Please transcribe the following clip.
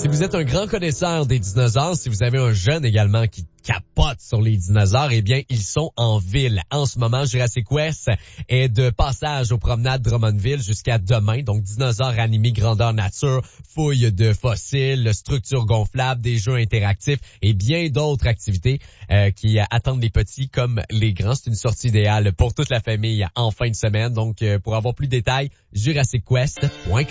Si vous êtes un grand connaisseur des dinosaures, si vous avez un jeune également qui capote sur les dinosaures, eh bien, ils sont en ville. En ce moment, Jurassic Quest est de passage aux promenades Drummondville jusqu'à demain. Donc, dinosaures animés grandeur nature, fouilles de fossiles, structures gonflables, des jeux interactifs et bien d'autres activités qui attendent les petits comme les grands. C'est une sortie idéale pour toute la famille en fin de semaine. Donc, pour avoir plus de détails, jurassicquest.com.